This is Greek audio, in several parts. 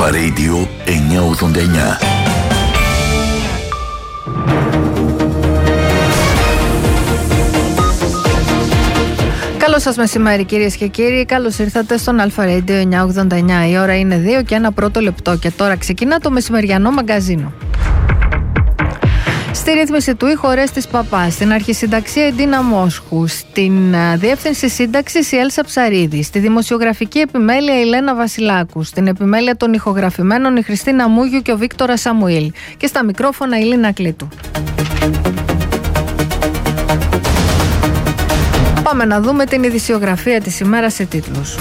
Αλφα Radio 989. Καλό σας μεσημέρι κυρίες και κύριοι, καλώς ήρθατε στον Αλφα Radio 989. Η ώρα είναι 2 και 1 πρώτο λεπτό και τώρα ξεκινά το μεσημεριανό μαγκαζίνο. Στη ρύθμιση του ήχου Ορέστης Παπά, στην αρχισυνταξία η Ντίνα Μόσχου, στην διεύθυνση σύνταξης η Έλσα Ψαρίδη, στη δημοσιογραφική επιμέλεια η Λένα Βασιλάκου, στην επιμέλεια των ηχογραφημένων η Χριστίνα Μούγιου και ο Βίκτορας Σαμουήλ και στα μικρόφωνα η Λίνα Κλήτου. Πάμε να δούμε την ειδησιογραφία της ημέρας σε τίτλους.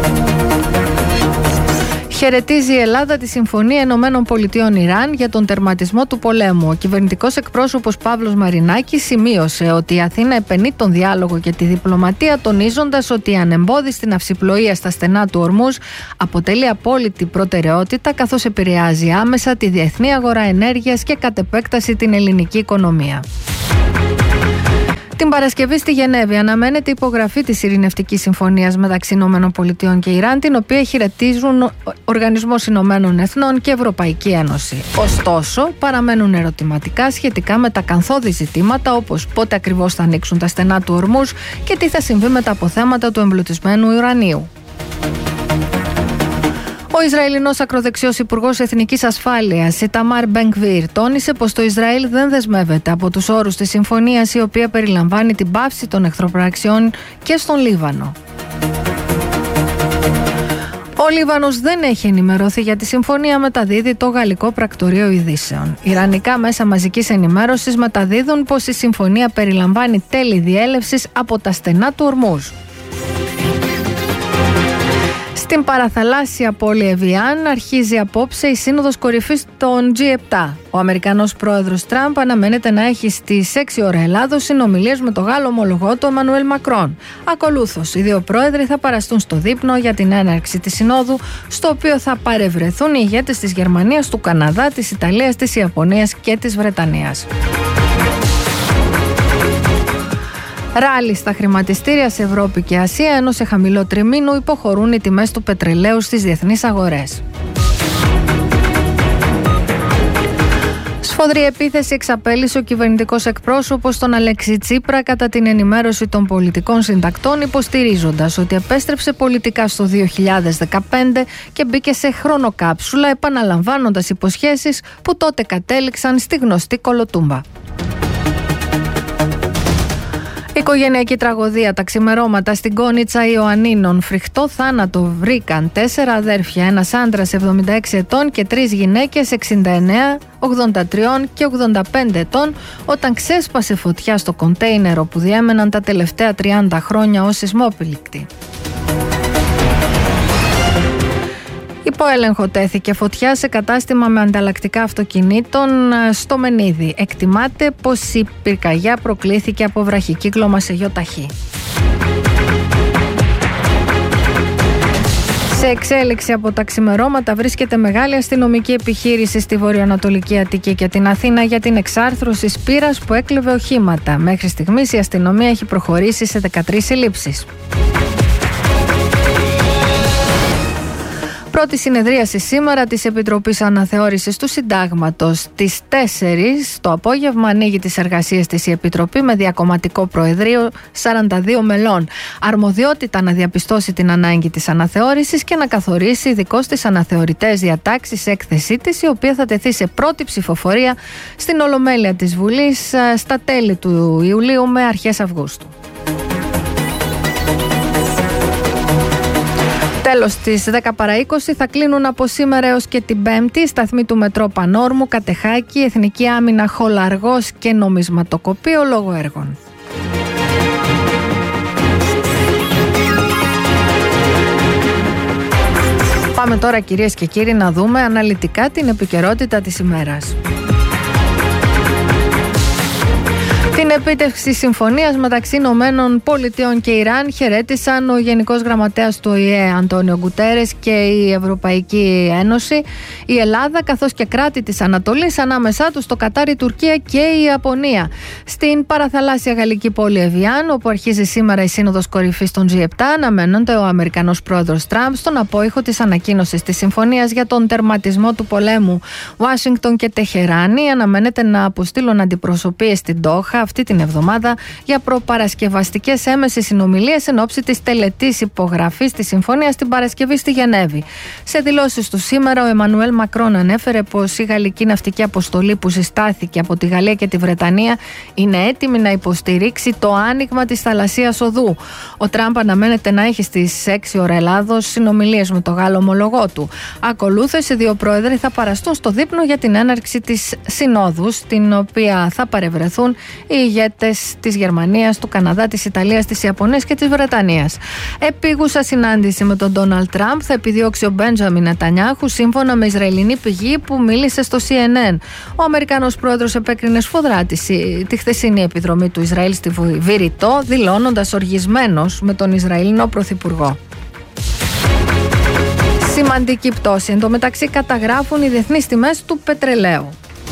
Χαιρετίζει η Ελλάδα τη Συμφωνία Ενωμένων Πολιτειών Ιράν για τον τερματισμό του πολέμου. Ο κυβερνητικός εκπρόσωπος Παύλος Μαρινάκης σημείωσε ότι η Αθήνα επενεί τον διάλογο και τη διπλωματία, τονίζοντας ότι η ανεμπόδιστη ναυσιπλοεία στα στενά του Ορμούζ αποτελεί απόλυτη προτεραιότητα, καθώς επηρεάζει άμεσα τη διεθνή αγορά ενέργειας και κατ' επέκταση την ελληνική οικονομία. Την Παρασκευή στη Γενέβη αναμένεται η υπογραφή της Ειρηνευτικής Συμφωνίας μεταξύ ΗΠΑ και Ιράν, την οποία χαιρετίζουν Οργανισμός Ηνωμένων Εθνών και Ευρωπαϊκή Ένωση. Ωστόσο, παραμένουν ερωτηματικά σχετικά με τα καθόδη ζητήματα, όπως πότε ακριβώς θα ανοίξουν τα στενά του Ορμούζ και τι θα συμβεί με τα αποθέματα του εμπλουτισμένου ουρανίου. Ο Ισραηλινός ακροδεξιός Υπουργός Εθνικής Ασφάλειας, Ιταμάρ Μπεν-Γκβίρ, τόνισε πως το Ισραήλ δεν δεσμεύεται από τους όρους της συμφωνίας, η οποία περιλαμβάνει την πάυση των εχθροπραξιών και στον Λίβανο. Ο Λίβανος δεν έχει ενημερωθεί για τη συμφωνία, μεταδίδει το Γαλλικό Πρακτορείο Ειδήσεων. Ιρανικά μέσα μαζικής ενημέρωσης μεταδίδουν πως η συμφωνία περιλαμβάνει τέλη διέλευσης από τα στενά του Ορμούζ. Στην παραθαλάσσια πόλη Εβιάν αρχίζει απόψε η σύνοδος κορυφής των G7. Ο Αμερικανός πρόεδρος Τραμπ αναμένεται να έχει στις 6 ώρα Ελλάδος συνομιλίες με τον Γάλλο ομολογό του Εμμανουέλ Μακρόν. Ακολούθως, οι δύο πρόεδροι θα παραστούν στο δείπνο για την έναρξη της συνόδου, στο οποίο θα παρευρεθούν οι ηγέτες της Γερμανίας, του Καναδά, της Ιταλίας, της Ιαπωνίας και της Βρετανίας. Ράλι στα χρηματιστήρια σε Ευρώπη και Ασία, ενώ σε χαμηλό τριμήνου υποχωρούν οι τιμές του πετρελαίου στις διεθνείς αγορές. Σφοδρή επίθεση εξαπέλυσε ο κυβερνητικός εκπρόσωπος τον Αλέξη Τσίπρα κατά την ενημέρωση των πολιτικών συντακτών, υποστηρίζοντας ότι επέστρεψε πολιτικά στο 2015 και μπήκε σε χρονοκάψουλα, επαναλαμβάνοντας υποσχέσεις που τότε κατέληξαν στη γνωστή κολοτούμπα. Οικογενειακή τραγωδία τα ξημερώματα στην Κόνιτσα Ιωαννίνων. Φρικτό θάνατο βρήκαν 4 αδέρφια, ένας άντρας 76 ετών και 3 γυναίκες 69, 83 και 85 ετών, όταν ξέσπασε φωτιά στο κοντέινερ που διέμεναν τα τελευταία 30 χρόνια ως σεισμόπληκτοι. Υπό έλεγχο τέθηκε φωτιά σε κατάστημα με ανταλλακτικά αυτοκινήτων στο Μενίδη. Εκτιμάται πως η πυρκαγιά προκλήθηκε από βραχικύκλωμα σε γιοταχή. Σε εξέλιξη από τα ξημερώματα βρίσκεται μεγάλη αστυνομική επιχείρηση στη βορειοανατολική Αττική και την Αθήνα για την εξάρθρωση σπήρας που έκλεβε οχήματα. Μέχρι στιγμής η αστυνομία έχει προχωρήσει σε 13 συλλήψεις. Πρώτη συνεδρίαση σήμερα της Επιτροπής Αναθεώρησης του Συντάγματος. Στις 4 το απόγευμα ανοίγει τις εργασίες της η Επιτροπή με διακομματικό προεδρείο 42 μελών. Αρμοδιότητα να διαπιστώσει την ανάγκη της αναθεώρησης και να καθορίσει ειδικώς τις αναθεωρητές διατάξεις σε έκθεσή της, η οποία θα τεθεί σε πρώτη ψηφοφορία στην Ολομέλεια της Βουλής στα τέλη του Ιουλίου με αρχές Αυγούστου. Τέλος, στις 10 παρά 20 θα κλείνουν από σήμερα έως και την Πέμπτη σταθμοί του Μετρό Πανόρμου, Κατεχάκη, Εθνική Άμυνα Χολαργός και Νομισματοκοπείο λόγω έργων. Πάμε τώρα, κυρίες και κύριοι, να δούμε αναλυτικά την επικαιρότητα της ημέρας. Την επίτευξη συμφωνίας μεταξύ Ηνωμένων Πολιτειών και Ιράν χαιρέτησαν ο Γενικός Γραμματέας του ΟΗΕ Αντώνιο Γκουτέρες και η Ευρωπαϊκή Ένωση, η Ελλάδα καθώς και κράτη της Ανατολής, ανάμεσά τους το Κατάρ, η Τουρκία και η Ιαπωνία. Στην παραθαλάσσια γαλλική πόλη Εβιάν, όπου αρχίζει σήμερα η Σύνοδος Κορυφής των G7, αναμένονται ο Αμερικανός πρόεδρος Τραμπ στον απόϊχο της ανακοίνωσης της συμφωνίας για τον τερματισμό του πολέμου. Ουάσιγκτον και Τεχεράνη αναμένεται να αποστείλουν αντιπροσωπείες στην Ντόχα αυτή την εβδομάδα για προπαρασκευαστικές έμεσες συνομιλίες εν ώψη της τελετής υπογραφής της συμφωνίας την Παρασκευή στη Γενέβη. Σε δηλώσεις του σήμερα, ο Εμμανουέλ Μακρόν ανέφερε πως η γαλλική ναυτική αποστολή που συστάθηκε από τη Γαλλία και τη Βρετανία είναι έτοιμη να υποστηρίξει το άνοιγμα της θαλασσίας οδού. Ο Τραμπ αναμένεται να έχει στις 6 ώρα Ελλάδος συνομιλίες με το Γάλλο ομολογό του. Ακολούθως, οι δύο πρόεδροι θα παραστούν στο δείπνο για την έναρξη της συνόδου, στην οποία θα παρευρεθούν οι ηγέτες της Γερμανίας, του Καναδά, της Ιταλίας, της Ιαπωνίας και της Βρετανίας. Επίγουσα συνάντηση με τον Ντόναλντ Τραμπ θα επιδιώξει ο Μπέντζαμιν Νετανιάχου, σύμφωνα με Ισραηλινή πηγή που μίλησε στο CNN. Ο Αμερικανός πρόεδρος επέκρινε σφοδρά τη χθεσινή επιδρομή του Ισραήλ στη Βηρητό, δηλώνοντας οργισμένος με τον Ισραηλινό πρωθυπουργό. Σημαντική πτώση. Εν τω μεταξύ καταγράφουν οι διεθνείς τιμές του πετρελαίου.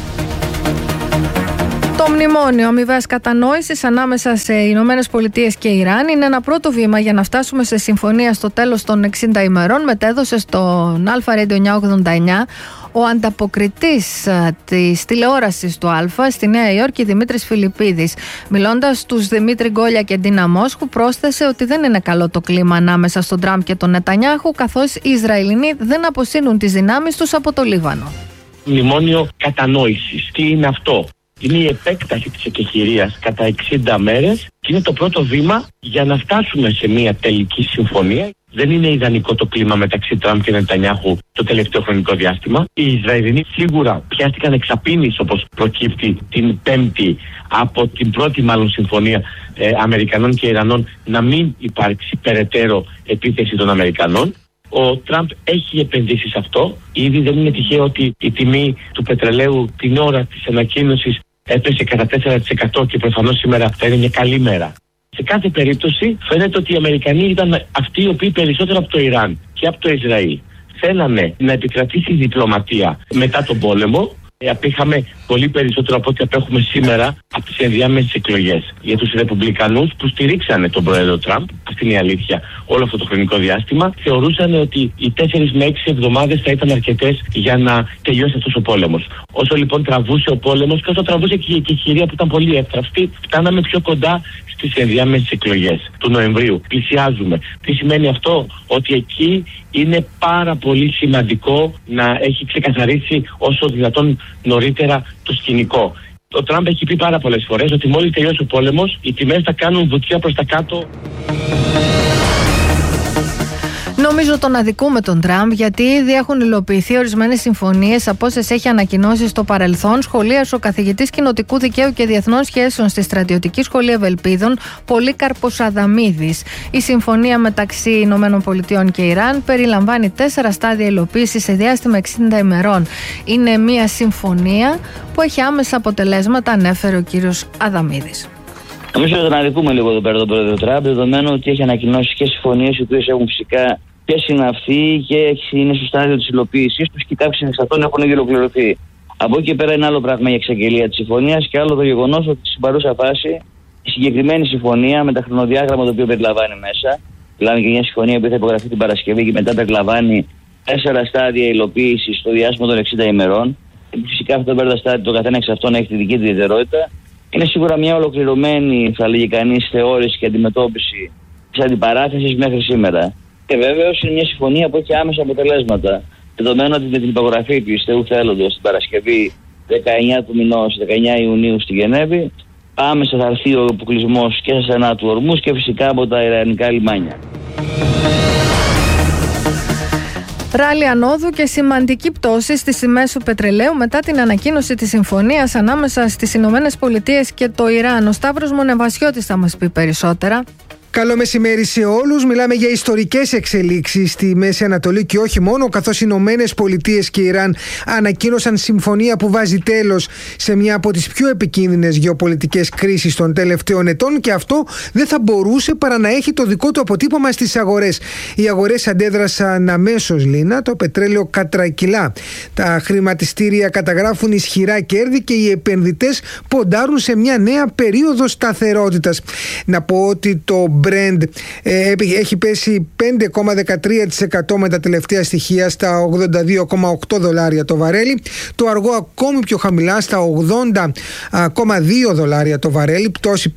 Το μνημόνιο αμοιβαίας κατανόησης ανάμεσα σε Ηνωμένες Πολιτείες και Ιράν είναι ένα πρώτο βήμα για να φτάσουμε σε συμφωνία στο τέλος των 60 ημερών, μετέδωσε στον Αλφα Radio 989 ο ανταποκριτής της τηλεόρασης του Αλφα στη Νέα Υόρκη, Δημήτρης Φιλιππίδης. Μιλώντας στους Δημήτρη Γκόλια και Ντίνα Μόσχου, πρόσθεσε ότι δεν είναι καλό το κλίμα ανάμεσα στον Τραμπ και τον Νετανιάχου, καθώς οι Ισραηλινοί δεν αποσύνουν τις δυνάμεις τους από το Λίβανο. Μνημόνιο κατανόησης. Τι είναι αυτό? Είναι η επέκταση της εκεχηρίας κατά 60 μέρες και είναι το πρώτο βήμα για να φτάσουμε σε μια τελική συμφωνία. Δεν είναι ιδανικό το κλίμα μεταξύ Τραμπ και Νετανιάχου το τελευταίο χρονικό διάστημα. Οι Ισραηλινοί σίγουρα πιάστηκαν εξαπίνης, όπως προκύπτει την Πέμπτη από την πρώτη μάλλον συμφωνία Αμερικανών και Ιρανών, να μην υπάρξει περαιτέρω επίθεση των Αμερικανών. Ο Τραμπ έχει επενδύσει σε αυτό. Ήδη δεν είναι τυχαίο ότι η τιμή του πετρελαίου την ώρα της ανακοίνωσης έπεσε κατά 4% και προφανώς σήμερα θα είναι μια καλή μέρα. Σε κάθε περίπτωση φαίνεται ότι οι Αμερικανοί ήταν αυτοί οι οποίοι περισσότερο από το Ιράν και από το Ισραήλ θέλανε να επικρατήσει η διπλωματία μετά τον πόλεμο. Απήχαμε πολύ περισσότερο από ό,τι απέχουμε σήμερα από τις ενδιάμεσες εκλογές. Για τους Ρεπουμπλικανούς που στηρίξανε τον πρόεδρο Τραμπ, αυτή είναι η αλήθεια, όλο αυτό το χρονικό διάστημα, θεωρούσαν ότι οι 4 με 6 εβδομάδες θα ήταν αρκετές για να τελειώσει αυτός ο πόλεμος. Όσο λοιπόν τραβούσε ο πόλεμος και όσο τραβούσε και η εκεχηρία που ήταν πολύ εύθραυστη, φτάναμε πιο κοντά στις ενδιάμεσες εκλογές του Νοεμβρίου. Πλησιάζουμε. Τι σημαίνει αυτό? Ότι εκεί είναι πάρα πολύ σημαντικό να έχει ξεκαθαρίσει όσο δυνατόν νωρίτερα το σκηνικό. Ο Τραμπ έχει πει πάρα πολλές φορές ότι μόλις τελειώσει ο πόλεμος, οι τιμές θα κάνουν βουτιά προς τα κάτω. Νομίζω τον αδικούμε τον Τραμπ, γιατί ήδη έχουν υλοποιηθεί ορισμένες συμφωνίες από όσες έχει ανακοινώσει στο παρελθόν, σχολίασε ο καθηγητής κοινοτικού δικαίου και διεθνών σχέσεων στη Στρατιωτική Σχολή Ευελπίδων, Πολύκαρπος Αδαμίδης. Η συμφωνία μεταξύ ΗΠΑ και Ιράν περιλαμβάνει 4 στάδια υλοποίησης σε διάστημα 60 ημερών. Είναι μια συμφωνία που έχει άμεσα αποτελέσματα, ανέφερε ο κύριος Αδαμίδης. Νομίζω ότι τον αδικούμε λίγο εδώ πέρα τον πρόεδρο Τραμπ, δεδομένου ότι έχει ανακοινώσει και συμφωνίες οι οποίες έχουν φυσικά και συναυθεί και είναι στο στάδιο της υλοποίησης τους και κάποιες εξ αυτών έχουν ήδη ολοκληρωθεί. Από εκεί και πέρα είναι άλλο πράγμα η εξαγγελία της συμφωνίας και άλλο το γεγονός ότι στην παρούσα φάση η συγκεκριμένη συμφωνία με τα χρονοδιάγραμμα το οποίο περιλαμβάνει μέσα, δηλαδή και μια συμφωνία που θα υπογραφεί την Παρασκευή και μετά περιλαμβάνει 4 στάδια υλοποίησης στο διάστημα των 60 ημερών. Φυσικά αυτά τα στάδια το καθένα εξ αυτών έχει τη δική του ιδιαιτερότητα. Είναι σίγουρα μια ολοκληρωμένη, θα λέγει κανείς, θεώρηση και αντιμετώπιση της αντιπαράθεσης μέχρι σήμερα. Και βέβαιως είναι μια συμφωνία που έχει άμεσα αποτελέσματα. Δεδομένου ότι με την υπογραφή του Θεού Θέλοντος την Παρασκευή 19 του μηνός, 19 Ιουνίου στη Γενέβη, άμεσα θα έρθει ο αποκλεισμός και στα στενά του Ορμούς και φυσικά από τα ιρανικά λιμάνια. Ράλι ανόδου και σημαντική πτώση στις τιμές του πετρελαίου μετά την ανακοίνωση της συμφωνίας ανάμεσα στις Ηνωμένες Πολιτείες και το Ιράν. Ο Σταύρος Μονεβασιώτης θα μας πει περισσότερα. Καλό μεσημέρι σε όλους. Μιλάμε για ιστορικές εξελίξεις στη Μέση Ανατολή και όχι μόνο, καθώς οι Ηνωμένες Πολιτείες και Ιράν ανακοίνωσαν συμφωνία που βάζει τέλος σε μια από τις πιο επικίνδυνες γεωπολιτικές κρίσεις των τελευταίων ετών, και αυτό δεν θα μπορούσε παρά να έχει το δικό του αποτύπωμα στις αγορές. Οι αγορές αντέδρασαν αμέσως, Λίνα. Το πετρέλαιο κατρακυλά. Τα χρηματιστήρια καταγράφουν ισχυρά κέρδη και οι επενδυτές ποντάρουν σε μια νέα περίοδο σταθερότητας. Να πω ότι το Brent έχει πέσει 5,13% με τα τελευταία στοιχεία στα $82,8 το βαρέλι. Το αργό ακόμη πιο χαμηλά στα $80,2 το βαρέλι, πτώση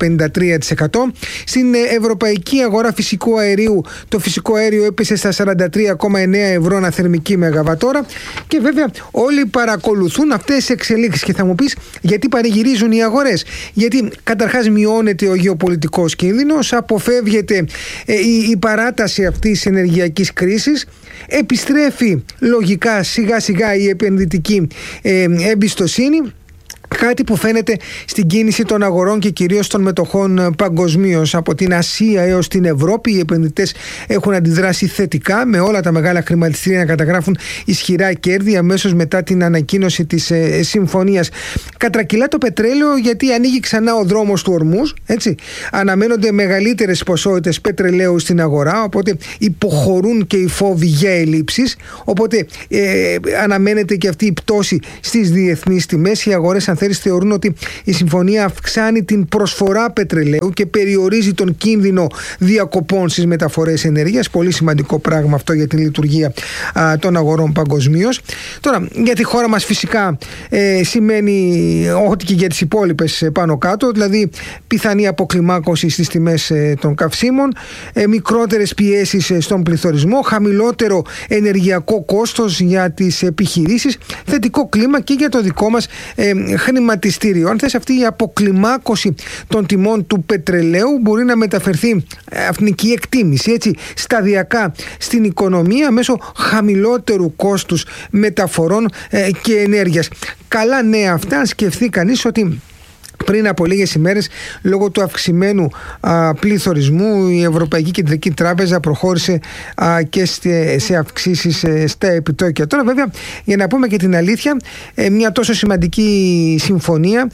5,53%. Στην ευρωπαϊκή αγορά φυσικού αερίου, το φυσικό αέριο έπεσε στα 43,9 ευρώ αναθερμική μεγαβατόρα. Και βέβαια όλοι παρακολουθούν αυτές τις εξελίξεις. Και θα μου πεις, γιατί πανηγυρίζουν οι αγορές? Γιατί καταρχάς μειώνεται ο γεωπολιτικός κίνδυνος, αποφεύγεται η παράταση αυτής της ενεργειακής κρίσης, επιστρέφει λογικά σιγά σιγά η επενδυτική εμπιστοσύνη. Κάτι που φαίνεται στην κίνηση των αγορών και κυρίως των μετοχών παγκοσμίως. Από την Ασία έως την Ευρώπη, οι επενδυτές έχουν αντιδράσει θετικά, με όλα τα μεγάλα χρηματιστήρια να καταγράφουν ισχυρά κέρδη αμέσως μετά την ανακοίνωση της συμφωνίας. Κατρακυλά το πετρέλαιο, γιατί ανοίγει ξανά ο δρόμος του Ορμούζ. Έτσι. Αναμένονται μεγαλύτερες ποσότητες πετρελαίου στην αγορά, οπότε υποχωρούν και οι φόβοι για ελλείψεις. Οπότε αναμένεται και αυτή η πτώση στις διεθνείς τιμές. Οι αγορές, θεωρούν ότι η συμφωνία αυξάνει την προσφορά πετρελαίου και περιορίζει τον κίνδυνο διακοπών στις μεταφορές ενέργειας. Πολύ σημαντικό πράγμα αυτό για την λειτουργία των αγορών παγκοσμίως. Τώρα, για τη χώρα μας φυσικά σημαίνει ό,τι και για τις υπόλοιπες πάνω κάτω, δηλαδή πιθανή αποκλιμάκωση στις τιμές των καυσίμων, μικρότερες πιέσεις στον πληθωρισμό, χαμηλότερο ενεργειακό κόστος για τις επιχειρήσεις, θετικό κλίμα και για το δικό μας χρηματιστήριο. Αν θες, αυτή η αποκλιμάκωση των τιμών του πετρελαίου μπορεί να μεταφερθεί, αυτική εκτίμηση, έτσι, σταδιακά στην οικονομία μέσω χαμηλότερου κόστους μεταφορών και ενέργειας. Καλά νέα αυτά, αν σκεφτεί κανείς ότι πριν από λίγες ημέρες, λόγω του αυξημένου πληθωρισμού, η Ευρωπαϊκή Κεντρική Τράπεζα προχώρησε και σε αυξήσεις στα επιτόκια. Τώρα βέβαια, για να πούμε και την αλήθεια, μια τόσο σημαντική συμφωνία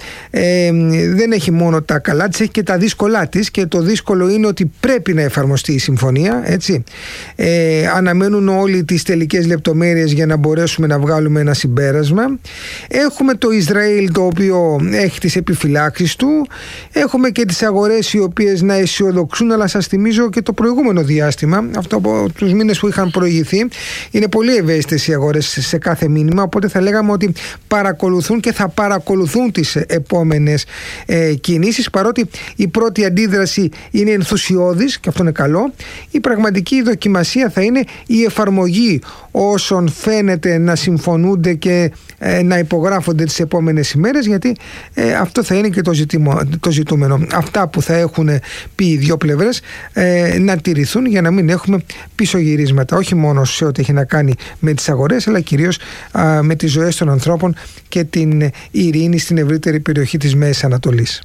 δεν έχει μόνο τα καλά της, έχει και τα δύσκολά της, και το δύσκολο είναι ότι πρέπει να εφαρμοστεί η συμφωνία, έτσι. Αναμένουν όλοι τις τελικές λεπτομέρειες για να μπορέσουμε να βγάλουμε ένα συμπέρασμα. Έχουμε το Ισραήλ, το οποίο έχει τις επιφυλάξεις του. Έχουμε και τις αγορές οι οποίες να αισιοδοξούν, αλλά σας θυμίζω και το προηγούμενο διάστημα, αυτό από τους μήνες που είχαν προηγηθεί, είναι πολύ ευαίσθητες οι αγορές σε κάθε μήνυμα, οπότε θα λέγαμε ότι παρακολουθούν και θα παρακολουθούν τις επόμενες κινήσεις, παρότι η πρώτη αντίδραση είναι ενθουσιώδης και αυτό είναι καλό. Η πραγματική δοκιμασία θα είναι η εφαρμογή όσων φαίνεται να συμφωνούνται και να υπογράφονται τις επόμενες ημέρες, γιατί αυτό θα είναι και το ζητούμενο. Αυτά που θα έχουν πει οι δύο πλευρές να τηρηθούν, για να μην έχουμε πισωγυρίσματα, όχι μόνο σε ό,τι έχει να κάνει με τις αγορές, αλλά κυρίως με τις ζωές των ανθρώπων και την ειρήνη στην ευρύτερη περιοχή της Μέσης Ανατολής.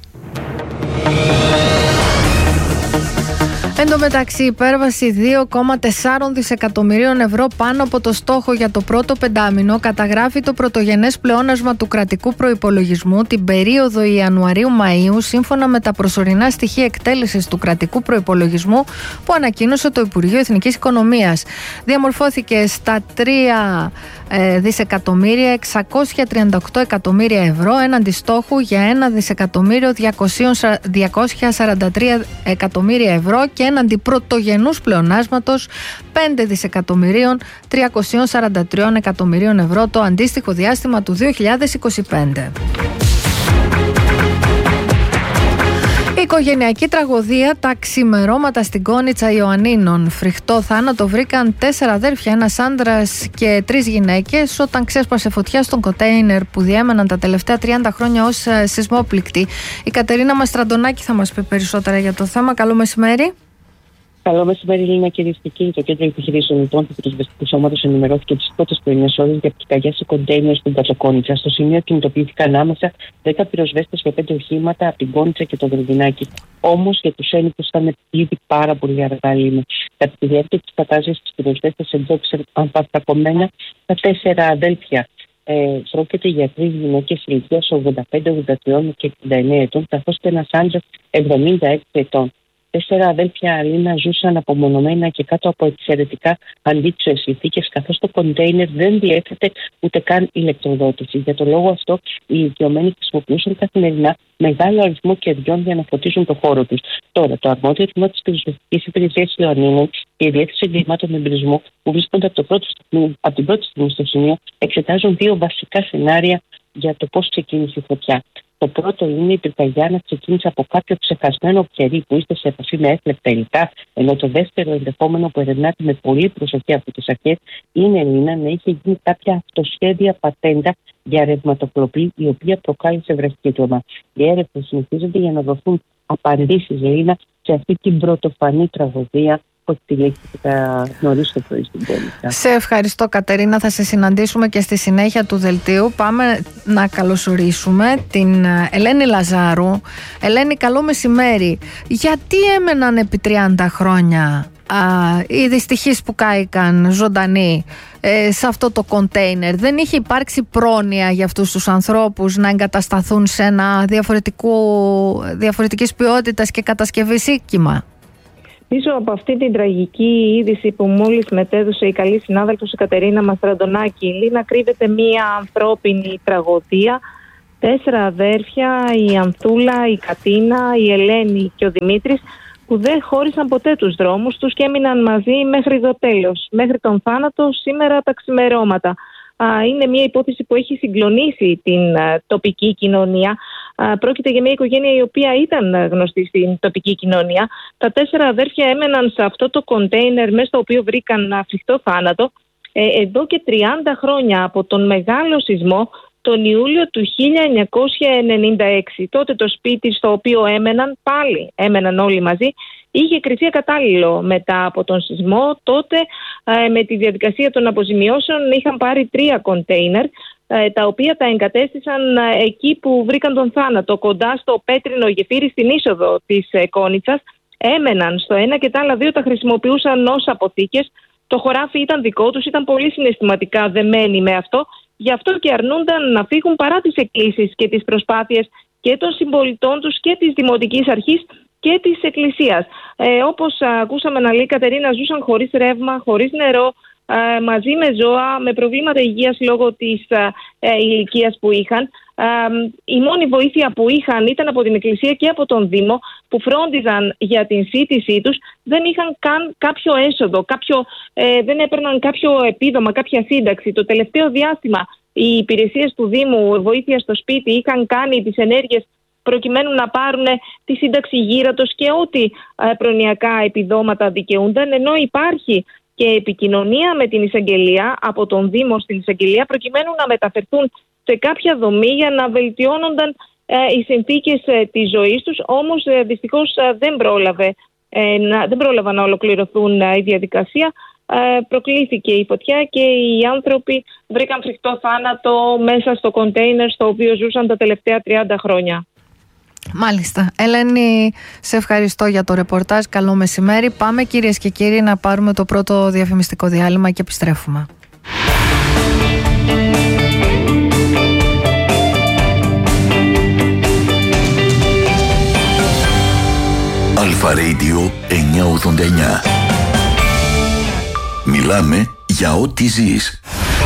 Εν τω μεταξύ, η υπέρβαση 2,4 δισεκατομμυρίων ευρώ πάνω από το στόχο για το πρώτο πεντάμηνο καταγράφει το πρωτογενές πλεόνασμα του κρατικού προϋπολογισμού την περίοδο Ιανουαρίου-Μαΐου, σύμφωνα με τα προσωρινά στοιχεία εκτέλεσης του κρατικού προϋπολογισμού που ανακοίνωσε το Υπουργείο Εθνικής Οικονομίας. Διαμορφώθηκε στα 3.638 εκατομμύρια ευρώ έναντι στόχου για 1.243 εκατομμύρια ευρώ και έναντι πρωτογενούς πλεονάσματος 5.343 εκατομμυρίων ευρώ το αντίστοιχο διάστημα του 2025. Η οικογενειακή τραγωδία, τα ξημερώματα στην Κόνιτσα Ιωαννίνων. Φρικτό θάνατο βρήκαν 4 αδέρφια, ένας άντρας και 3 γυναίκες, όταν ξέσπασε φωτιά στον κοντέινερ που διέμεναν τα τελευταία 30 χρόνια ως σεισμόπληκτοι. Η Κατερίνα Μαστραντονάκη θα μας πει περισσότερα για το θέμα. Καλό μεσημέρι. Καλό μεσημέρι, Λίνα, κυρίες και κύριοι. Το Κέντρο Επιχειρήσεων λοιπόν τη Πυροσβεστική Ομάδα ενημερώθηκε τις πρώτες πρωινές ώρες για πυρκαγιά σε κοντέινερ στην Κατσοκόνιτσα. Στο σημείο κινητοποιήθηκαν άμεσα 10 πυροσβέστες με 5 οχήματα από την Κόνιτσα και το Δρυδινάκι. Όμως για τους ένικους ήταν ήδη πάρα πολύ αργά, Λίνα. Κατά τη διάρκεια της κατάστασης, οι πυροσβέστες εντόπισαν ανπαυτακωμένα τα 4 αδέλφια. Πρόκειται για 3 γυναίκες ηλικίας 85, 83 και 69 ετών, καθώς και ένας άντρας 76 ετών. 4 αδέλφια Αλίνα ζούσαν απομονωμένα και κάτω από εξαιρετικά αντίξωες συνθήκες, καθώς το κοντέινερ δεν διέθετε ούτε καν ηλεκτροδότηση. Για τον λόγο αυτό, οι ηλικιωμένοι χρησιμοποιούσαν καθημερινά μεγάλο αριθμό κερδιών για να φωτίζουν το χώρο τους. Τώρα, το αρμόδιο τμήμα της Πυροσβεστικής Υπηρεσίας Ιωαννίνων και η Διεύθυνση Εγκλημάτων Εμπειρισμού, που βρίσκονται από την πρώτη στιγμή στο σημείο, εξετάζουν 2 βασικά σενάρια για το πώς ξεκίνησε η φωτιά. Το πρώτο είναι η πυρκαγιά να ξεκίνησε από κάποιο ξεχασμένο κερί που είστε σε επαφή με έφλεκτα υλικά, ενώ το δεύτερο ενδεχόμενο που ερευνάται με πολύ προσοχή από τις αρχές είναι, Λίνα, να είχε γίνει κάποια αυτοσχέδια πατέντα για ρευματοκλοπή, η οποία προκάλεσε βραχικύκλωμα. Οι έρευνες συνεχίζονται για να δοθούν απαντήσεις, Λίνα, σε αυτή την πρωτοφανή τραγωδία που εκτελέχθηκε νωρίς το πρωί στην πόλη. Σε ευχαριστώ, Κατερίνα. Θα σε συναντήσουμε και στη συνέχεια του δελτίου. Πάμε να καλωσορίσουμε την Ελένη Λαζάρου. Ελένη, καλό μεσημέρι. Γιατί έμεναν επί 30 χρόνια οι δυστυχείς που κάηκαν ζωντανοί σε αυτό το κοντέινερ? Δεν είχε υπάρξει πρόνοια για αυτούς τους ανθρώπους να εγκατασταθούν σε ένα διαφορετικής ποιότητας και κατασκευής οίκημα? Πίσω από αυτή την τραγική είδηση που μόλις μετέδωσε η καλή συνάδελφος η Κατερίνα Μαστραντονάκη, Λίνα, κρύβεται μία ανθρώπινη τραγωδία. 4 αδέρφια, η Ανθούλα, η Κατίνα, η Ελένη και ο Δημήτρης, που δεν χώρισαν ποτέ τους δρόμους τους και έμειναν μαζί μέχρι το τέλος, μέχρι τον θάνατο σήμερα τα ξημερώματα. Είναι μια υπόθεση που έχει συγκλονίσει την τοπική κοινωνία. Πρόκειται για μια οικογένεια η οποία ήταν γνωστή στην τοπική κοινωνία. Τα 4 αδέρφια έμεναν σε αυτό το κοντέινερ μέσα στο οποίο βρήκαν φρικτό θάνατο εδώ και 30 χρόνια, από τον μεγάλο σεισμό τον Ιούλιο του 1996. Τότε το σπίτι στο οποίο έμεναν όλοι μαζί, είχε κριθεί ακατάλληλο μετά από τον σεισμό. Τότε με τη διαδικασία των αποζημιώσεων είχαν πάρει 3 κοντέινερ, τα οποία τα εγκατέστησαν εκεί που βρήκαν τον θάνατο, κοντά στο πέτρινο γεφύρι στην είσοδο της Κόνιτσας. Έμεναν στο ένα και τα άλλα 2 τα χρησιμοποιούσαν ως αποθήκες. Το χωράφι ήταν δικό τους, ήταν πολύ συναισθηματικά δεμένοι με αυτό. Γι' αυτό και αρνούνταν να φύγουν παρά τις εκκλήσεις και τις προσπάθειες και των συμπολιτών τους και της Δημοτικής Αρχής και της Εκκλησίας. Όπως ακούσαμε να λέει η Κατερίνα, ζούσαν χωρίς ρεύμα, χωρίς νερό, μαζί με ζώα, με προβλήματα υγείας λόγω της ηλικίας που είχαν. Η μόνη βοήθεια που είχαν ήταν από την Εκκλησία και από τον Δήμο, που φρόντιζαν για την σύντησή τους. Δεν είχαν καν κάποιο έσοδο, δεν έπαιρναν κάποιο επίδομα, κάποια σύνταξη. Το τελευταίο διάστημα οι υπηρεσίες του Δήμου, βοήθεια στο σπίτι, είχαν κάνει τις ενέργειες προκειμένου να πάρουν τη σύνταξη γύρατος και ό,τι προνοιακά επιδόματα δικαιούνταν, ενώ υπάρχει και επικοινωνία με την εισαγγελία, από τον Δήμο στην εισαγγελία, προκειμένου να μεταφερθούν σε κάποια δομή για να βελτιώνονταν οι συνθήκες της ζωής τους. Όμως δυστυχώς δεν πρόλαβαν να ολοκληρωθούν η διαδικασία. Προκλήθηκε η φωτιά και οι άνθρωποι βρήκαν φρικτό θάνατο μέσα στο κοντέινερ στο οποίο ζούσαν τα τελευταία 30 χρόνια. Μάλιστα. Ελένη, σε ευχαριστώ για το ρεπορτάζ. Καλό μεσημέρι. Πάμε, κυρίες και κύριοι, να πάρουμε το πρώτο διαφημιστικό διάλειμμα και επιστρέφουμε. Αλφα Radio 989. Μιλάμε για ό,τι ζεις.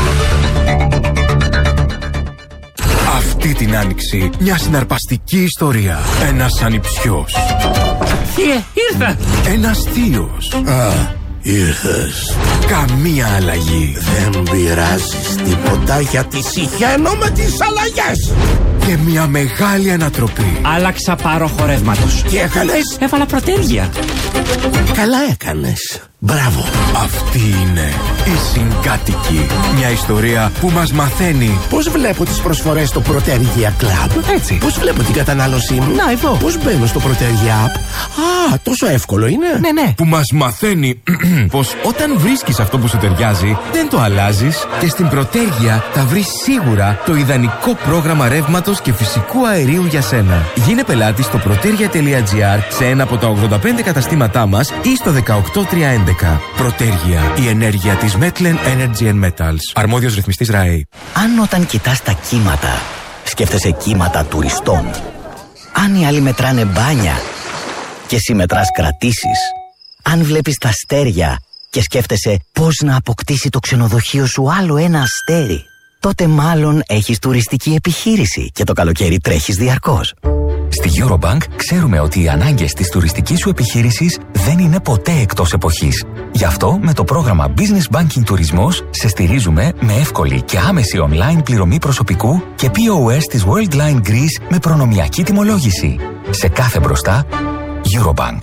Αυτή την άνοιξη μια συναρπαστική ιστορία. Ένας ανιψιός. Ήρθα. Ένας θείος. Ήρθες. Καμία αλλαγή. Δεν πειράζεις τίποτα, γιατί συχαίνω με τις αλλαγές. Και μια μεγάλη ανατροπή. Άλλαξα πάρο χορεύματος. Τι έκανες? Έβαλα προτέρια. Καλά έκανες. Μπράβο. Αυτή είναι η Συγκάτοικη. Μια ιστορία που μας μαθαίνει Πώς βλέπω τις προσφορές στο Protergia Club. έτσι. Πώς βλέπω την κατανάλωσή μου. Να, εδώ. Πώς μπαίνω στο Protergia App. Α, τόσο εύκολο είναι. Ναι. Που μας μαθαίνει πως όταν βρίσκεις αυτό που σου ταιριάζει, δεν το αλλάζεις και στην Protergia θα βρεις σίγουρα το ιδανικό πρόγραμμα ρεύματος και φυσικού αερίου για σένα. Γίνε πελάτης στο protergia.gr σε ένα από τα 85 καταστήματά μας ή στο 18311. Protergia, η ενέργεια της Metlen Energy and Metals. Αρμόδιος ρυθμιστής ΡΑΕ. Αν όταν κοιτάς τα κύματα, σκέφτεσαι κύματα τουριστών. Αν οι άλλοι μετράνε μπάνια και εσύ μετράς κρατήσεις. Αν βλέπεις τα αστέρια και σκέφτεσαι πώς να αποκτήσει το ξενοδοχείο σου άλλο ένα αστέρι, τότε μάλλον έχεις τουριστική επιχείρηση και το καλοκαίρι τρέχεις διαρκώς. Στη Eurobank ξέρουμε ότι οι ανάγκες της τουριστικής σου επιχείρησης δεν είναι ποτέ εκτός εποχής. Γι' αυτό με το πρόγραμμα Business Banking Τουρισμός σε στηρίζουμε με εύκολη και άμεση online πληρωμή προσωπικού και POS της Worldline Greece με προνομιακή τιμολόγηση. Σε κάθε μπροστά, Eurobank.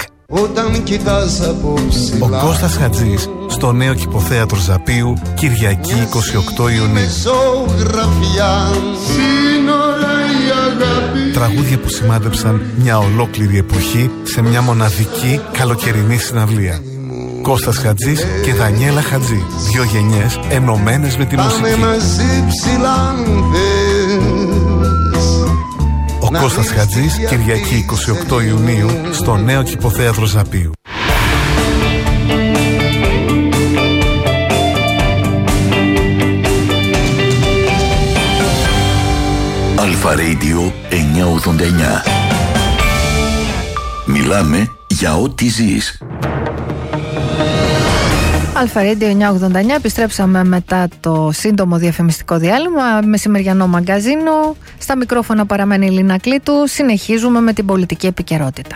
Ο Κώστας Χατζής στο νέο κηποθέατρο Ζαπίου, Κυριακή 28 Ιουνίου. Τραγούδια που σημάδεψαν μια ολόκληρη εποχή σε μια μοναδική καλοκαιρινή συναυλία. Κώστας Χατζής και Δανιέλα Χατζή, 2 γενιές ενωμένες με τη μουσική. Ο Κώστας Χατζής, Κυριακή 28 Ιουνίου στο νέο κηποθέατρο Ζαπίου. Αλφα Radio 989. Μιλάμε για ό,τι ζεις. Αλφα Radio 989, επιστρέψαμε μετά το σύντομο διαφημιστικό διάλειμμα. Μεσημεριανό μαγκαζίνο. Στα μικρόφωνα παραμένει η Λίνα Κλήτου. Συνεχίζουμε με την πολιτική επικαιρότητα.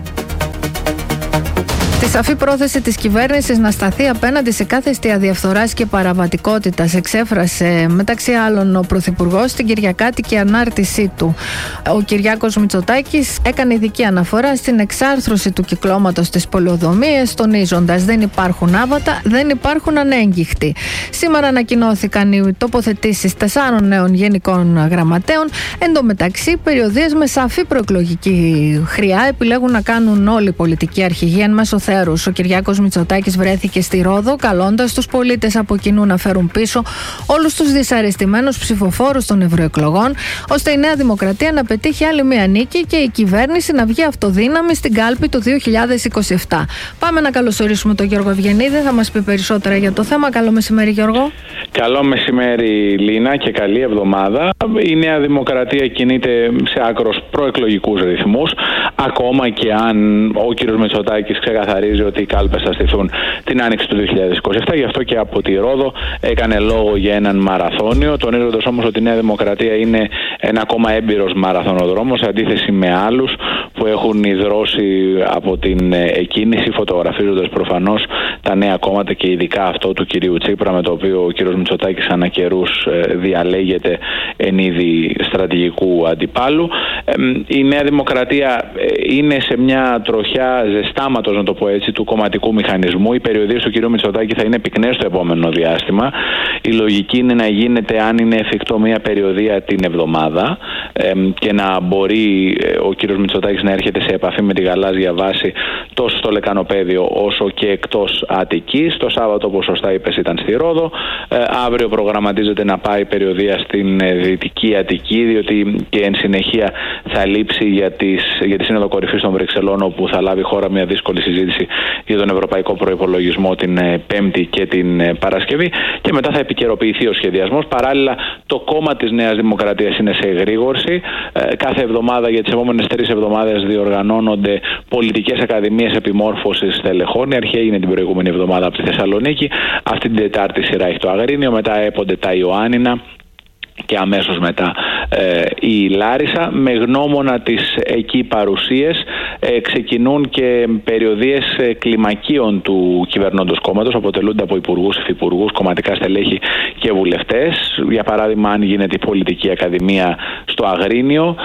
Τη σαφή πρόθεση της κυβέρνησης να σταθεί απέναντι σε κάθε αιστεία διαφθοράς και παραβατικότητας εξέφρασε μεταξύ άλλων ο Πρωθυπουργός στην κυριακάτικη ανάρτησή του. Ο Κυριάκος Μητσοτάκης έκανε ειδική αναφορά στην εξάρθρωση του κυκλώματος της πολεοδομίας, τονίζοντας δεν υπάρχουν άβατα, δεν υπάρχουν ανέγγιχτοι. Σήμερα ανακοινώθηκαν οι τοποθετήσεις 4 νέων γενικών γραμματέων. Εν τω μεταξύ, περιοδίες με σαφή προεκλογική χρειά επιλέγουν να κάνουν όλοι οι πολιτικοί αρχηγοί εν μέσω θέρους. Ο Κυριάκος Μητσοτάκης βρέθηκε στη Ρόδο, καλώντας τους πολίτες από κοινού να φέρουν πίσω όλους τους δυσαρεστημένους ψηφοφόρους των ευρωεκλογών, ώστε η Νέα Δημοκρατία να πετύχει άλλη μία νίκη και η κυβέρνηση να βγει αυτοδύναμη στην κάλπη του 2027. Πάμε να καλωσορίσουμε τον Γιώργο Ευγενίδη, θα μας πει περισσότερα για το θέμα. Καλό μεσημέρι, Γιώργο. Καλό μεσημέρι, Λίνα, και καλή εβδομάδα. Η Νέα Δημοκρατία κινείται σε άκρως προεκλογικούς ρυθμούς, ακόμα και αν ο κ. Μητσοτάκης ξεκαθαρίζει ότι οι κάλπες θα στηθούν την άνοιξη του 2027. Γι' αυτό και από τη Ρόδο έκανε λόγο για έναν μαραθώνιο, τονίζοντας όμως ότι η Νέα Δημοκρατία είναι ένα ακόμα έμπειρος μαραθωνοδρόμος, σε αντίθεση με άλλους που έχουν ιδρώσει από την εκκίνηση, φωτογραφίζοντας προφανώς τα νέα κόμματα και ειδικά αυτό του κυρίου Τσίπρα, με το οποίο ο κύριος Μητσοτάκης ανά καιρούς διαλέγεται εν είδη στρατηγικού αντιπάλου. Η Νέα Δημοκρατία είναι σε μια τροχιά ζεστάματος, να το πω έτσι, του κομματικού μηχανισμού. Οι περιοδίες του κυρίου Μητσοτάκη θα είναι πυκνές στο επόμενο διάστημα. Η λογική είναι να γίνεται, αν είναι εφικτό, μια περιοδία την εβδομάδα και να μπορεί ο κύριος Μητσοτάκης να έρχεται σε επαφή με τη γαλάζια βάση τόσο στο Λεκανοπαίδιο όσο και εκτός Αττικής. Το Σάββατο, όπως σωστά είπες, ήταν στη Ρόδο. Αύριο προγραμματίζεται να πάει περιοδία στην Δυτική Αττική, διότι και εν συνεχεία θα λείψει για τη Σύνοδο Κορυφής των Βρυξελών, όπου θα λάβει χώρα μια δύσκολη συζήτηση για τον ευρωπαϊκό προϋπολογισμό την Πέμπτη και την Παρασκευή, και μετά θα επικαιροποιηθεί ο σχεδιασμός. Παράλληλα, το κόμμα της Νέας Δημοκρατίας είναι σε εγρήγορση. Κάθε εβδομάδα, για τις επόμενες 3 εβδομάδες, διοργανώνονται πολιτικές ακαδημίες επιμόρφωσης στελεχών. Η αρχαία έγινε την προηγούμενη εβδομάδα από τη Θεσσαλονίκη. Αυτή την Τετάρτη σειρά έχει το Αγρίνιο, μετά έπονται τα Ιωάννινα και αμέσως μετά η Λάρισα, με γνώμονα τις εκεί παρουσίες. Ξεκινούν και περιοδίες κλιμακίων του κυβερνώντος κόμματος, αποτελούνται από υπουργούς, υφυπουργούς, κομματικά στελέχη και βουλευτές. Για παράδειγμα, αν γίνεται η Πολιτική Ακαδημία στο Αγρίνιο,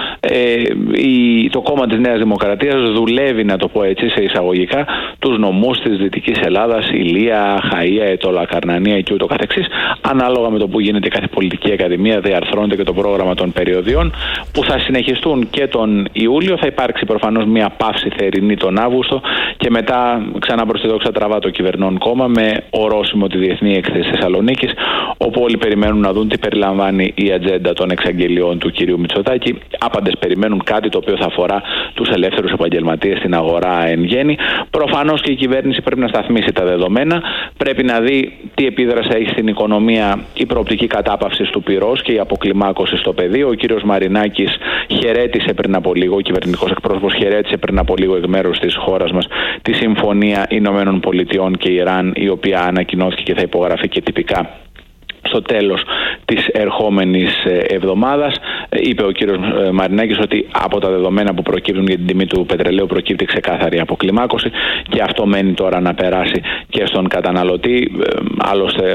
το κόμμα της Νέας Δημοκρατίας δουλεύει, να το πω έτσι σε εισαγωγικά, τους νομούς της Δυτικής Ελλάδας, Ηλία, Χαΐα, Ετώλα, Καρνανία και ούτω καθεξής. Ανάλογα με το που γίνεται κάθε Πολιτική Ακαδημία, διαρθρώνεται και το πρόγραμμα των περιοδιών που θα συνεχιστούν και τον Ιούλιο. Θα υπάρξει προφανώς μια παύση θερινή τον Αύγουστο και μετά ξανά προς τη δόξα τραβά το κυβερνών κόμμα με ορόσημο τη Διεθνή Έκθεση Θεσσαλονίκης, όπου όλοι περιμένουν να δουν τι περιλαμβάνει η ατζέντα των εξαγγελιών του κυρίου Μητσοτάκη. Άπαντες περιμένουν κάτι το οποίο θα αφορά τους ελεύθερους επαγγελματίες στην αγορά εν γέννη. Προφανώς και η κυβέρνηση πρέπει να σταθμίσει τα δεδομένα. Πρέπει να δει τι επίδραση έχει στην οικονομία η προοπτική κατάπαυση του πυρός και η αποκλιμάκωση στο πεδίο. Ο κύριος Μαρινάκης χαιρέτησε πριν από λίγο, ο κυβερνητικός εκπρόσωπος χαιρέτησε πριν από λίγο εκ μέρους της χώρας μας τη Συμφωνία Ηνωμένων Πολιτειών και Ιράν, η οποία ανακοινώθηκε και θα υπογραφεί και τυπικά στο τέλος της ερχόμενης εβδομάδας. Είπε ο κύριος Μαρινάκης ότι από τα δεδομένα που προκύπτουν για την τιμή του πετρελαίου προκύπτει ξεκάθαρη αποκλιμάκωση και αυτό μένει τώρα να περάσει και στον καταναλωτή. Άλλωστε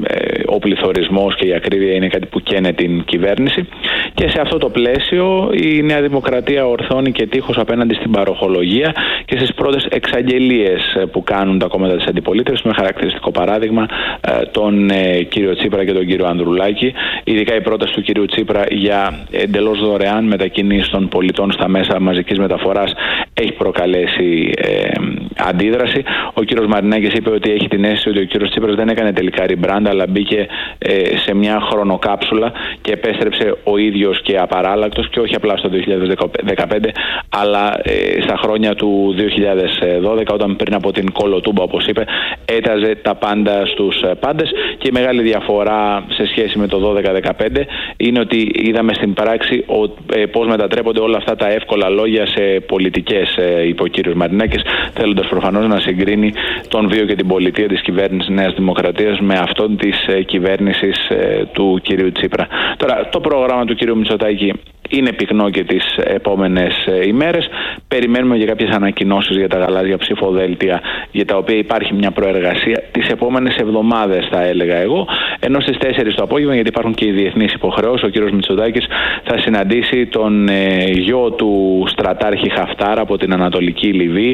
ο πληθωρισμός και η ακρίβεια είναι κάτι που καίνε την κυβέρνηση και σε αυτό το πλαίσιο η Νέα Δημοκρατία ορθώνει και τείχος απέναντι στην παροχολογία και στις πρώτες εξαγγελίες που κάνουν τα κόμματα της αντιπολίτευσης, με χαρακτηριστικό παράδειγμα τον κύριο Τσίπρα και τον κύριο Ανδρουλάκη. Ειδικά η πρόταση του κυρίου Τσίπρα για εντελώς δωρεάν μετακινήσεις των πολιτών στα μέσα μαζικής μεταφοράς έχει προκαλέσει αντίδραση. Ο κύριος Μαρινάκης είπε ότι έχει την αίσθηση ότι ο κύριος Τσίπρας δεν έκανε τελικά rebrand, αλλά μπήκε σε μια χρονοκάψουλα και επέστρεψε ο ίδιος και απαράλλακτος και όχι απλά στο 2015 αλλά στα χρόνια του 2012, όταν πριν από την κολοτούμπα, όπως είπε, έταζε τα πάντα στους πάντες. Και η μεγάλη διαφορά σε σχέση με το 12-15 είναι ότι είδαμε στην πράξη πώς μετατρέπονται όλα αυτά τα εύκολα λόγια σε πολιτικές, είπε ο κύριος Μαρινάκης, θέλοντας προφανώς να συγκρίνει τον βίο και την πολιτεία της κυβέρνησης Νέας Δημοκρατίας με αυτόν της κυβέρνησης του κυρίου Τσίπρα. Τώρα, το πρόγραμμα του κυρίου Μητσοτάκη είναι πυκνό και τις επόμενες ημέρες. Περιμένουμε για κάποιες ανακοινώσεις για τα γαλάζια ψηφοδέλτια, για τα οποία υπάρχει μια προεργασία τις επόμενες εβδομάδες, θα έλεγα εγώ. Ενώ στις 4 το απόγευμα, γιατί υπάρχουν και οι διεθνείς υποχρεώσεις, ο κύριος Μητσοτάκης θα συναντήσει τον γιο του στρατάρχη Χαφτάρ από την Ανατολική Λιβύη,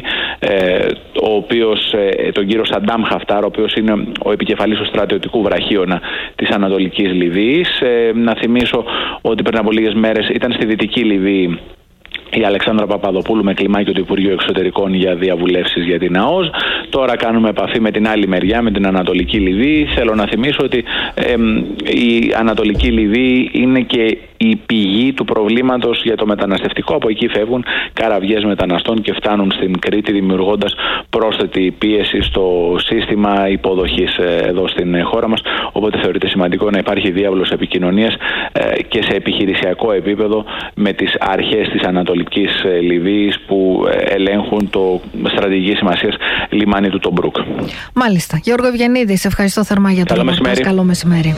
τον κύριο Σαντάμ Χαφτάρ, ο οποίος είναι ο επικεφαλής του στρατιωτικού βραχίωνα της Ανατολικής Λιβύης. Να θυμίσω ότι πριν από λίγες μέρες ήταν στη Δυτική Λιβύη η Αλεξάνδρα Παπαδοπούλου με κλιμάκιο του Υπουργείου Εξωτερικών για διαβουλεύσεις για την ΑΟΣ. Τώρα κάνουμε επαφή με την άλλη μεριά, με την Ανατολική Λιβύη. Θέλω να θυμίσω ότι η Ανατολική Λιβύη είναι και η πηγή του προβλήματος για το μεταναστευτικό. Από εκεί φεύγουν καραβιές μεταναστών και φτάνουν στην Κρήτη, δημιουργώντας πρόσθετη πίεση στο σύστημα υποδοχής εδώ στην χώρα μας. Οπότε θεωρείται σημαντικό να υπάρχει διάβλος επικοινωνίας και σε επιχειρησιακό επίπεδο με τις αρχές της Ανατολικής Λιβύης που ελέγχουν το στρατηγική σημασίας λιμάνι του Τομπρούκ. Μάλιστα. Γιώργο Ευγενίδη, σε ευχαριστώ θερμά για το ρεπορτάζ. Καλό μεσημέρι.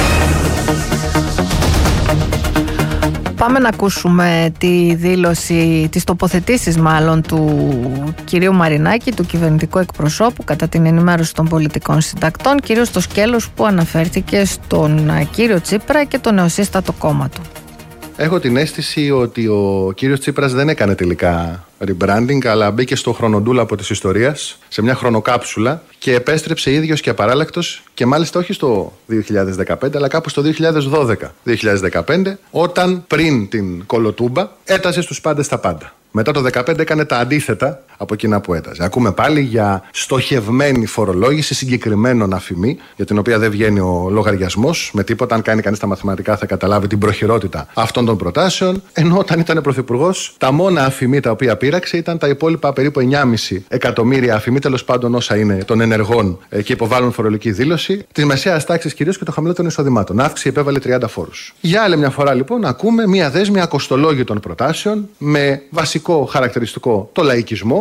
Πάμε να ακούσουμε τη δήλωση, τις τοποθετήσεις μάλλον του κυρίου Μαρινάκη, του κυβερνητικού εκπροσώπου, κατά την ενημέρωση των πολιτικών συντακτών, κυρίως στο σκέλος που αναφέρθηκε στον κύριο Τσίπρα και το νεοσύστατο κόμμα του. Έχω την αίσθηση ότι ο κύριος Τσίπρας δεν έκανε τελικά rebranding, αλλά μπήκε στο χρονοτούλαπο της ιστορίας, σε μια χρονοκάψουλα και επέστρεψε ίδιος και απαράλλακτος και μάλιστα όχι στο 2015, αλλά κάπου στο 2012-2015, όταν πριν την κολοτούμπα έταζε στους πάντες τα πάντα. Μετά το 2015 έκανε τα αντίθετα από εκείνα που έταζε. Ακούμε πάλι για στοχευμένη φορολόγηση συγκεκριμένων αφημί, για την οποία δεν βγαίνει ο λογαριασμός με τίποτα. Αν κάνει κανείς τα μαθηματικά, θα καταλάβει την προχειρότητα αυτών των προτάσεων. Ενώ όταν ήταν πρωθυπουργός, τα μόνα αφημί τα οποία πήραξε ήταν τα υπόλοιπα περίπου 9,5 εκατομμύρια αφημί, τέλος πάντων όσα είναι των ενεργών και υποβάλλουν φορολογική δήλωση, τη μεσαίας τάξης κυρίως και των χαμηλότερων εισοδημάτων. Αύξηση επέβαλε 30 φόρους. Για άλλη μια φορά λοιπόν, ακούμε μια δέσμη ακοστολόγητων προτάσεων με βασικό χαρακτηριστικό το λαϊκισμό,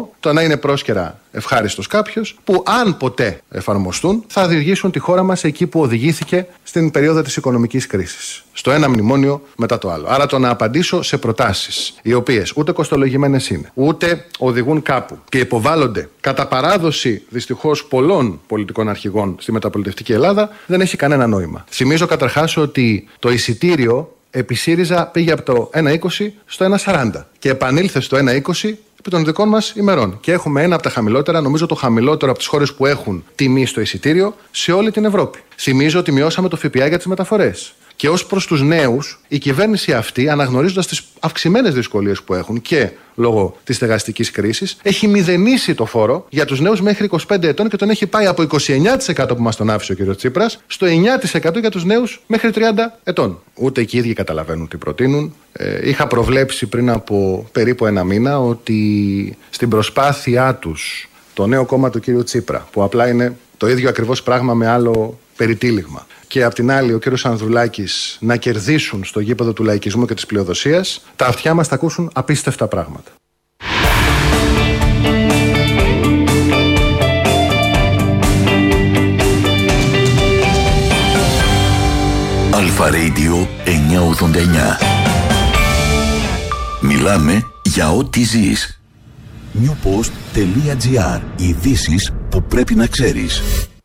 βαθμό το να είναι πρόσκαιρα ευχάριστος κάποιος, που αν ποτέ εφαρμοστούν θα οδηγήσουν τη χώρα μας εκεί που οδηγήθηκε στην περίοδο της οικονομικής κρίσης. Στο ένα μνημόνιο μετά το άλλο. Άρα το να απαντήσω σε προτάσεις οι οποίες ούτε κοστολογημένες είναι, ούτε οδηγούν κάπου και υποβάλλονται κατά παράδοση δυστυχώς πολλών πολιτικών αρχηγών στη μεταπολιτευτική Ελλάδα δεν έχει κανένα νόημα. Θυμίζω καταρχάς ότι το εισιτήριο επί ΣΥΡΙΖΑ πήγε από το 1,20 στο 1,40 και επανήλθε στο 1,20 επί των δικών μας ημερών. Και έχουμε ένα από τα χαμηλότερα, νομίζω το χαμηλότερο από τις χώρες που έχουν τιμή στο εισιτήριο σε όλη την Ευρώπη. Θυμίζω ότι μειώσαμε το ΦΠΑ για τις μεταφορές. Και ως προς τους νέους, η κυβέρνηση αυτή, αναγνωρίζοντας τις αυξημένες δυσκολίες που έχουν και λόγω της στεγαστικής κρίσης, έχει μηδενίσει το φόρο για τους νέους μέχρι 25 ετών και τον έχει πάει από 29% που μας τον άφησε ο κ. Τσίπρας στο 9% για τους νέους μέχρι 30 ετών. Ούτε και οι ίδιοι καταλαβαίνουν τι προτείνουν. Είχα προβλέψει πριν από περίπου ένα μήνα ότι στην προσπάθειά τους το νέο κόμμα του κ. Τσίπρα, που απλά είναι το ίδιο ακριβώς πράγμα με άλλο περιτύλιγμα, και απ' την άλλη ο κύριος Ανδρουλάκης να κερδίσουν στο γήπεδο του λαϊκισμού και της πλειοδοσίας, τα αυτιά μας θα ακούσουν απίστευτα πράγματα. Αλφα Radio 989. Μιλάμε για ό,τι ζεις. newpost.gr. Ειδήσεις που πρέπει να ξέρεις.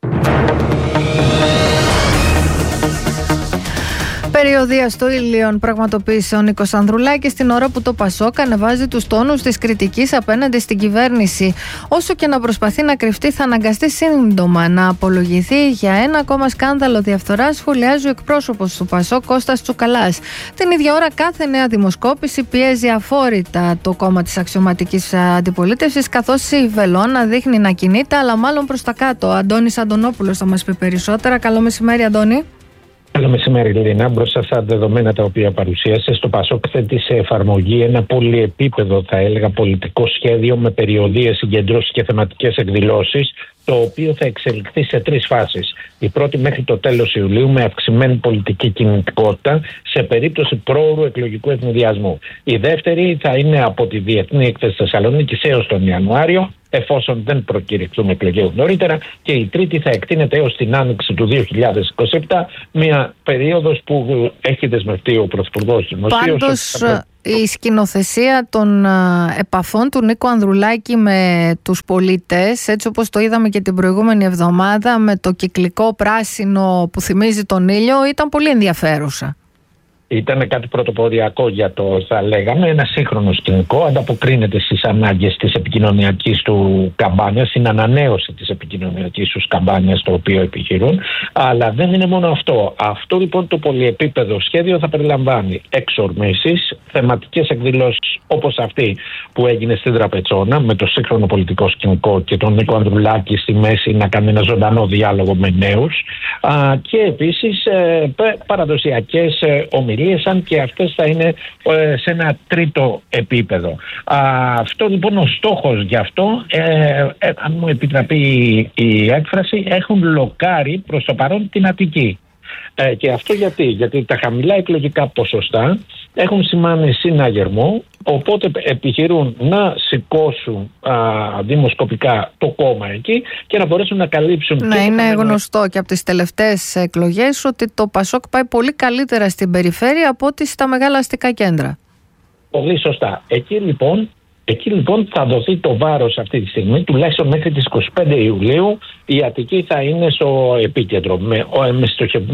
Περιοδία στο Ήλιον πραγματοποίησε ο Νίκος Ανδρουλάκης την ώρα που το ΠΑΣΟΚ ανεβάζει τους τόνους της κριτικής απέναντι στην κυβέρνηση. Όσο και να προσπαθεί να κρυφτεί, θα αναγκαστεί σύντομα να απολογηθεί για ένα ακόμα σκάνδαλο διαφθοράς, σχολιάζει ο εκπρόσωπος του ΠΑΣΟΚ Κώστας Τσουκαλάς. Την ίδια ώρα, κάθε νέα δημοσκόπηση πιέζει αφόρητα το κόμμα της αξιωματικής αντιπολίτευσης, καθώς η Βελώνα δείχνει να κινείται, αλλά μάλλον προς τα κάτω. Αντώνης Αντωνόπουλος θα μας πει περισσότερα. Καλό μεσημέρι, Αντώνη. Καλό μεσημέρι, Λίνα. Μπροστά στα δεδομένα τα οποία παρουσίασε, στο ΠΑΣΟΚ θέτει σε εφαρμογή ένα πολυεπίπεδο, θα έλεγα, πολιτικό σχέδιο με περιοδίες, συγκεντρώσεις και θεματικές εκδηλώσεις, το οποίο θα εξελιχθεί σε 3 φάσεις. Η πρώτη μέχρι το τέλος Ιουλίου με αυξημένη πολιτική κινητικότητα σε περίπτωση πρόωρου εκλογικού ευνηδιασμού. Η δεύτερη θα είναι από τη Διεθνή Έκθεση Θεσσαλονίκης έως τον Ιανουάριο, εφόσον δεν προκηρυχθούν εκλογές νωρίτερα, και η τρίτη θα εκτείνεται έως την άνοιξη του 2027, μια περίοδος που έχει δεσμευτεί ο Πρωθυπουργός δημοσίως. Πάντως, η σκηνοθεσία των επαφών του Νίκου Ανδρουλάκη με τους πολίτες, έτσι όπως το είδαμε και την προηγούμενη εβδομάδα με το κυκλικό πράσινο που θυμίζει τον ήλιο, ήταν πολύ ενδιαφέρουσα. Ήταν κάτι πρωτοποριακό για το, θα λέγαμε, ένα σύγχρονο σκηνικό. Ανταποκρίνεται στις ανάγκες της επικοινωνιακής του καμπάνιας, στην ανανέωση της επικοινωνιακής του καμπάνιας, το οποίο επιχειρούν. Αλλά δεν είναι μόνο αυτό. Αυτό λοιπόν το πολυεπίπεδο σχέδιο θα περιλαμβάνει εξορμήσεις, θεματικές εκδηλώσεις όπως αυτή που έγινε στην Τραπετσόνα με το σύγχρονο πολιτικό σκηνικό και τον Νίκο Ανδρουλάκη στη μέση να κάνει ένα ζωντανό διάλογο με νέους, και επίσης παραδοσιακές ομιλίες, αν και αυτές θα είναι σε ένα τρίτο επίπεδο. Αυτό λοιπόν ο στόχος γι' αυτό, αν μου επιτραπεί η έκφραση, έχουν λοκάρει προς το παρόν την Αττική. Και αυτό γιατί τα χαμηλά εκλογικά ποσοστά έχουν σημάνει συναγερμό, οπότε επιχειρούν να σηκώσουν δημοσκοπικά το κόμμα εκεί και να μπορέσουν να καλύψουν. Να είναι γνωστό και από τις τελευταίες εκλογές ότι το ΠΑΣΟΚ πάει πολύ καλύτερα στην περιφέρεια από ό,τι στα μεγάλα αστικά κέντρα. Πολύ σωστά. Εκεί λοιπόν θα δοθεί το βάρος αυτή τη στιγμή, τουλάχιστον μέχρι τις 25 Ιουλίου η Αττική θα είναι στο επίκεντρο με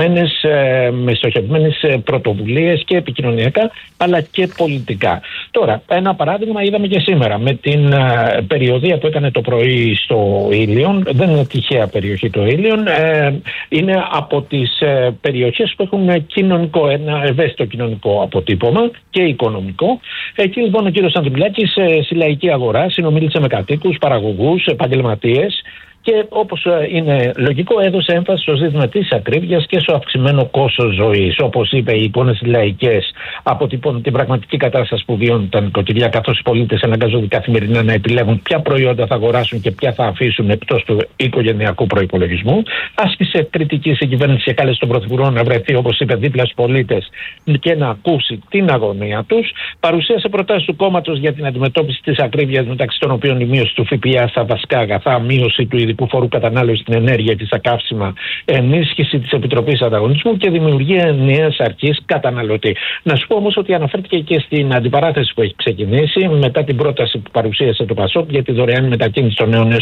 στοχευμένες πρωτοβουλίες και επικοινωνιακά αλλά και πολιτικά. Τώρα, ένα παράδειγμα είδαμε και σήμερα με την περιοδία που έκανε το πρωί στο Ήλιον. Δεν είναι τυχαία περιοχή το Ήλιον, είναι από τις περιοχές που έχουν ένα ευαίσθητο κοινωνικό αποτύπωμα και οικονομικό. Εκεί λοιπόν ο κύριος Ανδρουλάκης στη λαϊκή αγορά συνομίλησε με κατοίκους, παραγωγούς, επαγγελματίες και όπως είναι λογικό έδωσε έμφαση στο ζήτημα της ακρίβειας και στο αυξημένο κόστος ζωής. Όπως είπε, οι εικόνες λαϊκές αποτυπώνουν την πραγματική κατάσταση που βιώνουν τα νοικοκυριά, καθώς οι πολίτες αναγκάζονται καθημερινά να επιλέγουν ποια προϊόντα θα αγοράσουν και ποια θα αφήσουν εκτός του οικογενειακού προϋπολογισμού. Άσκησε κριτική στην κυβέρνηση και κάλεσε τον Πρωθυπουργό να βρεθεί, όπως είπε, δίπλα στους πολίτες και να ακούσει την αγωνία τους. Παρουσίασε προτάσεις του κόμματος για την αντιμετώπιση της ακρίβειας, μεταξύ των οποίων η μείωση του ΦΠΑ στα βασικά αγαθά, μείωση του ειδικού φόρου κατανάλωσης στην ενέργεια και στα καύσιμα, ενίσχυση της Επιτροπής Ανταγωνισμού και δημιουργία ενιαίας αρχής καταναλωτή. Να σου πω όμως ότι αναφέρθηκε και στην αντιπαράθεση που έχει ξεκινήσει μετά την πρόταση που παρουσίασε το ΠΑΣΟΚ για τη δωρεάν μετακίνηση των νέων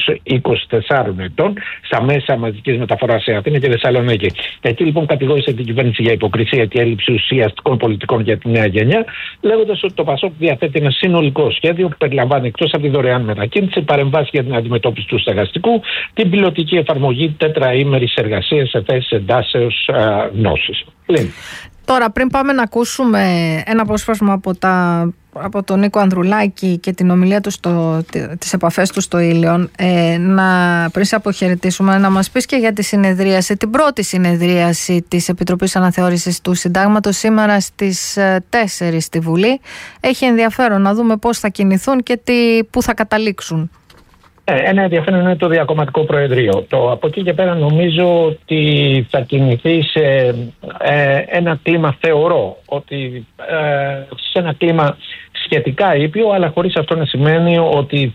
24 ετών στα μέσα μαζικής μεταφοράς σε Αθήνα και Θεσσαλονίκη. Εκεί λοιπόν κατηγόρησε την κυβέρνηση για υποκρισία και έλλειψη ουσιαστικών πολιτικών για τη νέα γενιά, λέγοντας ότι το ΠΑΣΟΚ διαθέτει ένα συνολικό σχέδιο που περιλαμβάνει, εκτός από τη δωρεάν μετακίνηση, παρεμβάσεις για την αντιμετώπιση του στεγαστικού, την πιλωτική εφαρμογή τετραήμερης εργασίας σε θέσεις εντάσεως γνώσης. Τώρα, πριν πάμε να ακούσουμε ένα απόσπασμα από τον Νίκο Ανδρουλάκη και την ομιλία του τις επαφές του στο Ήλιον, πριν σε αποχαιρετήσουμε, να μας πεις και για τη συνεδρίαση, την πρώτη συνεδρίαση της Επιτροπής Αναθεώρησης του Συντάγματος σήμερα στις 4 στη Βουλή. Έχει ενδιαφέρον να δούμε πώς θα κινηθούν και πού θα καταλήξουν. Ένα ενδιαφέρον είναι το διακομματικό προεδρείο. Από εκεί και πέρα νομίζω ότι θα κινηθεί σε ένα κλίμα, θεωρώ ότι σε ένα κλίμα σχετικά ήπιο, αλλά χωρίς αυτό να σημαίνει ότι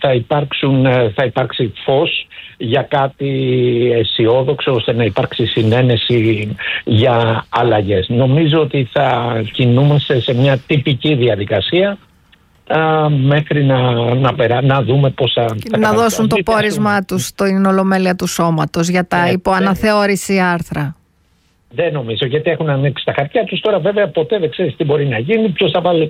θα υπάρξει φως για κάτι αισιόδοξο, ώστε να υπάρξει συνένεση για αλλαγές. Νομίζω ότι θα κινούμαστε σε μια τυπική διαδικασία μέχρι να δούμε πώς να δώσουν το πόρισμά τους στην ολομέλεια του σώματος για τα υποαναθεώρηση άρθρα. Δεν νομίζω, γιατί έχουν ανοίξει τα χαρτιά τους. Τώρα βέβαια ποτέ δεν ξέρεις τι μπορεί να γίνει, ποιος θα βάλει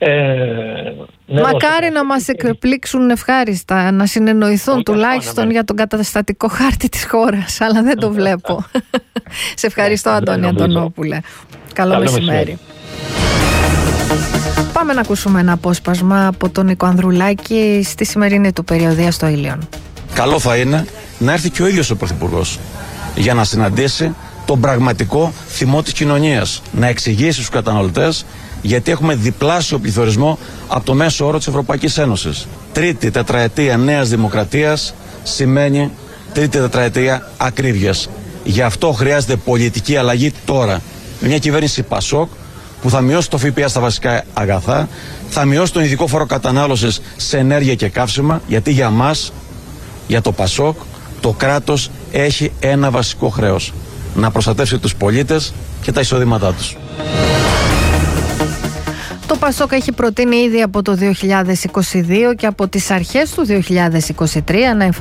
μακάρι να μας εκπλήξουν ευχάριστα, να συνεννοηθούν τουλάχιστον για τον καταστατικό χάρτη της χώρας, αλλά δεν το βλέπω. Σε ευχαριστώ, Αντώνη Αντωνόπουλε. Καλό μεσημέρι. Πάμε να ακούσουμε ένα απόσπασμα από τον Νίκο Ανδρουλάκη στη σημερινή του περιοδεία στο Ήλιον. Καλό θα είναι να έρθει και ο ίδιος ο Πρωθυπουργός για να συναντήσει τον πραγματικό θυμό της κοινωνίας, να εξηγήσει στους καταναλωτές γιατί έχουμε διπλάσιο πληθωρισμό από το μέσο όρο της Ευρωπαϊκής Ένωσης. Τρίτη τετραετία νέας δημοκρατίας σημαίνει τρίτη τετραετία ακρίβειας. Γι' αυτό χρειάζεται πολιτική αλλαγή τώρα. Μια κυβέρνηση ΠΑΣΟΚ που θα μειώσει το ΦΠΑ στα βασικά αγαθά, θα μειώσει τον ειδικό φόρο κατανάλωσης σε ενέργεια και καύσιμα, γιατί για μας, για το ΠΑΣΟΚ, το κράτος έχει ένα βασικό χρέος: να προστατεύσει τους πολίτες και τα εισοδήματά τους. Το ΠΑΣΟΚ έχει προτείνει ήδη από το 2022 και από τις αρχές του 2023 να